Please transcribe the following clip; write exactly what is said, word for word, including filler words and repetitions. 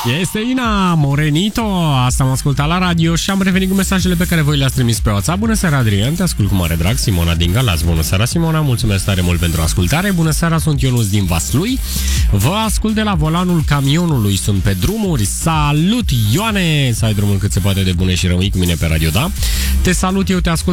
Este Ina Morenito, asta am ascultat la radio și am revenit cu mesajele pe care voi le-ați trimis pe WhatsApp. Bună seara, Adrian, te ascult cu mare drag, Simona din Galați. Bună seara, Simona, mulțumesc tare mult pentru ascultare. Bună seara, sunt Ionuț din Vaslui. Vă ascult de la volanul camionului, sunt pe drumuri. Salut, Ioane! Să ai drumul cât se poate de bune și rămâi cu mine pe radio, da? Te salut, eu te ascult